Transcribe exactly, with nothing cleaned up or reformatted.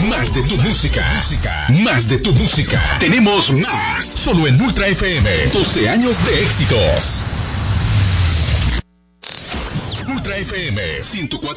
Más de tu música. Más de tu música. Tenemos más. Solo en Ultra F M. doce años de éxitos. Ultra F M ciento cuatro